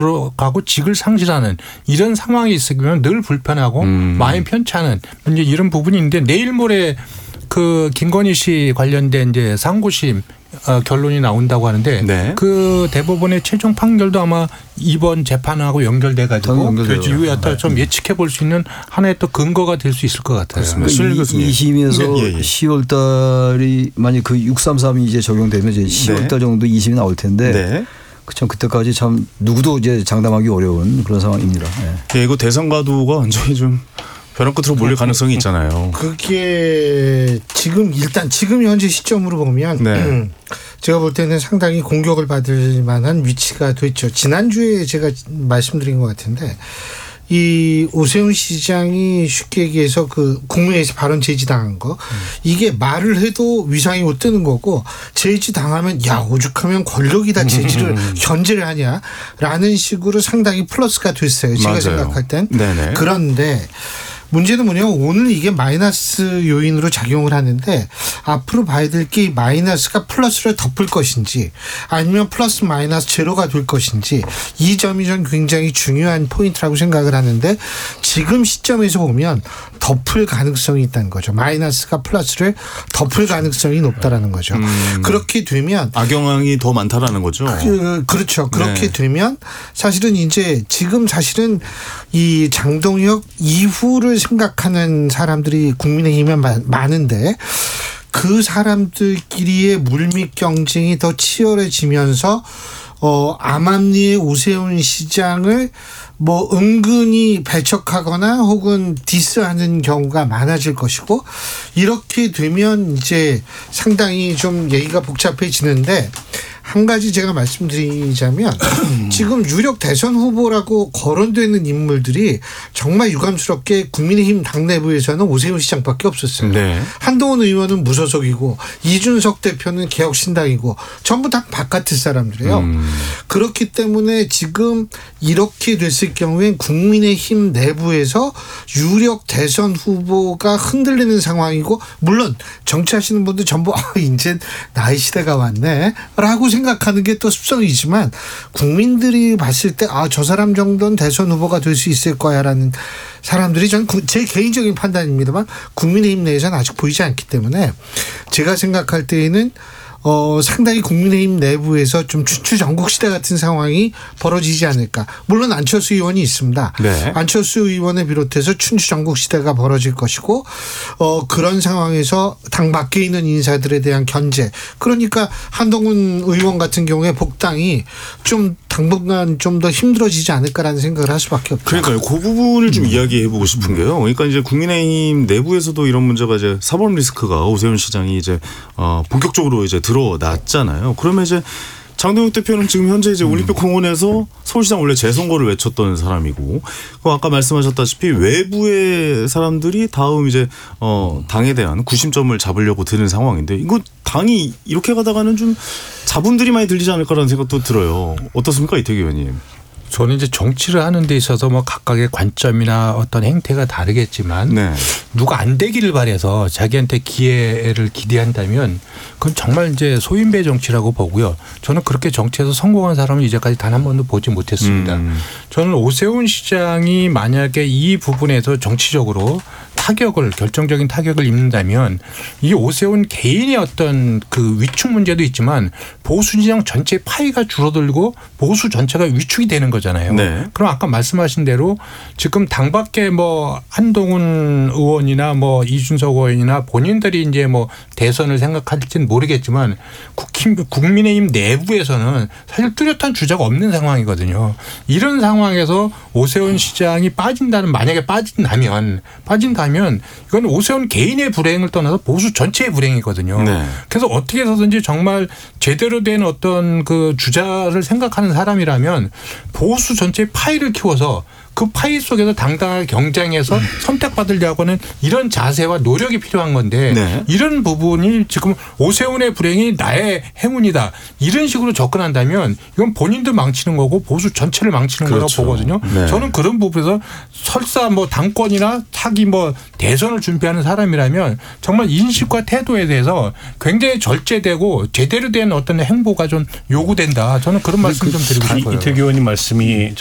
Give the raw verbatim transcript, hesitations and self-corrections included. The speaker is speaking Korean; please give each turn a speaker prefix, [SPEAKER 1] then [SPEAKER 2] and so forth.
[SPEAKER 1] 가고 직을 상실하는 이런 상황이 있으면 늘 불편하고 음. 마음이 편치 않은 이제 이런 부분이 있는데 내일 모레 그 김건희 씨 관련된 이제 상고심 어, 결론이 나온다고 하는데 네. 그 대법원의 최종 판결도 아마 이번 재판하고 연결돼 가지고 이후 여타 좀 예측해 볼 수 있는 하나의 또 근거가 될 수 있을 것 같아요.
[SPEAKER 2] 그러니까 이 심에서 예, 예. 시월 달이 만약 그 육삼삼이 이제 적용되면 이제 시월 달 정도 이 심이 나올 텐데 네. 참 그때까지 참 누구도 이제 장담하기 어려운 그런 상황입니다.
[SPEAKER 3] 예. 예, 이거 대선 가도가 완전히 좀 벼랑 끝으로 몰릴 가능성이 있잖아요.
[SPEAKER 4] 그게 지금 일단 지금 현재 시점으로 보면 네. 제가 볼 때는 상당히 공격을 받을 만한 위치가 됐죠. 지난주에 제가 말씀드린 것 같은데 이 오세훈 시장이 쉽게 얘기해서 그 국무회의에서 발언 제지당한 거 이게 말을 해도 위상이 못 뜨는 거고 제지당하면 야 오죽하면 권력이다 제지를 견제를 하냐라는 식으로 상당히 플러스가 됐어요. 제가 맞아요. 생각할 땐. 네네. 그런데 문제는 뭐냐면 오늘 이게 마이너스 요인으로 작용을 하는데 앞으로 봐야 될 게 마이너스가 플러스를 덮을 것인지 아니면 플러스 마이너스 제로가 될 것인지 이 점이 전 굉장히 중요한 포인트라고 생각을 하는데 지금 시점에서 보면 덮을 가능성이 있다는 거죠. 마이너스가 플러스를 덮을 가능성이 높다라는 거죠. 음. 그렇게 되면
[SPEAKER 3] 악영향이 더 많다라는 거죠.
[SPEAKER 4] 그, 그렇죠. 그렇게 네. 되면 사실은 이제 지금 사실은 이 장동혁 이후를 생각하는 사람들이 국민의힘에 많은데 그 사람들끼리의 물밑 경쟁이 더 치열해지면서 어, 암암리의 오세훈 시장을 뭐 은근히 배척하거나 혹은 디스하는 경우가 많아질 것이고 이렇게 되면 이제 상당히 좀 얘기가 복잡해지는데 한 가지 제가 말씀드리자면 지금 유력 대선 후보라고 거론되는 인물들이 정말 유감스럽게 국민의힘 당내부에서는 오세훈 시장밖에 없었어요. 네. 한동훈 의원은 무소속이고 이준석 대표는 개혁신당이고 전부 다 바깥의 사람들이에요. 음. 그렇기 때문에 지금 이렇게 됐을 경우엔 국민의힘 내부에서 유력 대선 후보가 흔들리는 상황이고 물론 정치하시는 분들 전부 아, 이제 나이 시대가 왔네 라고 생각하는 게 또 습성이지만 국민들이 봤을 때 아, 저 사람 정도는 대선 후보가 될 수 있을 거야 라는 사람들이 저는 제 개인적인 판단입니다만 국민의힘 내에서는 아직 보이지 않기 때문에 제가 생각할 때에는 어, 상당히 국민의힘 내부에서 좀 추추전국 시대 같은 상황이 벌어지지 않을까. 물론 안철수 의원이 있습니다. 네. 안철수 의원을 비롯해서 춘추전국 시대가 벌어질 것이고 어, 그런 상황에서 당 밖에 있는 인사들에 대한 견제. 그러니까 한동훈 의원 같은 경우에 복당이 좀 당분간 좀 더 힘들어지지 않을까라는 생각을 할 수밖에 없죠.
[SPEAKER 3] 그러니까요. 그 부분을 좀 음. 이야기해 보고 싶은 게요. 그러니까 이제 국민의힘 내부에서도 이런 문제가 이제 사법 리스크가 오세훈 시장이 이제 어, 본격적으로 이제 드러났잖아요. 그러면 이제 장동혁 대표는 지금 현재 이제 올림픽 공원에서 서울시장 원래 재선거를 외쳤던 사람이고, 그 아까 말씀하셨다시피 외부의 사람들이 다음 이제 어 당에 대한 구심점을 잡으려고 드는 상황인데, 이거 당이 이렇게 가다가는 좀 자본들이 많이 들리지 않을까라는 생각도 들어요. 어떻습니까, 이태기 의원님?
[SPEAKER 1] 저는 이제 정치를 하는 데 있어서 뭐 각각의 관점이나 어떤 행태가 다르겠지만 네. 누가 안 되기를 바라서 자기한테 기회를 기대한다면 그건 정말 이제 소인배 정치라고 보고요. 저는 그렇게 정치에서 성공한 사람을 이제까지 단 한 번도 보지 못했습니다. 음. 저는 오세훈 시장이 만약에 이 부분에서 정치적으로 타격을 결정적인 타격을 입는다면 이 오세훈 개인의 어떤 그 위축 문제도 있지만 보수 진영 전체 파이가 줄어들고 보수 전체가 위축이 되는 거잖아요. 네. 그럼 아까 말씀하신 대로 지금 당 밖에 뭐 한동훈 의원이나 뭐 이준석 의원이나 본인들이 이제 뭐 대선을 생각할지는 모르겠지만 국민의힘 내부에서는 사실 뚜렷한 주자가 없는 상황이거든요. 이런 상황에서 오세훈 시장이 빠진다는, 만약에 빠진다면 빠진다면 이건 오세훈 개인의 불행을 떠나서 보수 전체의 불행이거든요. 네. 그래서 어떻게 해서든지 정말 제대로 된 어떤 그 주자를 생각하는 사람이라면 보수 전체의 파이를 키워서 그 그 파이 속에서 당당하게 경쟁해서 음. 선택받으려고 하는 이런 자세와 노력이 필요한 건데 네. 이런 부분이 지금 오세훈의 불행이 나의 행운이다. 이런 식으로 접근한다면 이건 본인도 망치는 거고 보수 전체를 망치는 그렇죠. 거라고 보거든요. 네. 저는 그런 부분에서 설사 뭐 당권이나 차기 뭐 대선을 준비하는 사람이라면 정말 인식과 태도에 대해서 굉장히 절제되고 제대로 된 어떤 행보가 좀 요구된다. 저는 그런 말씀 좀 드리고 싶어요.
[SPEAKER 5] 이태규 의원님 말씀이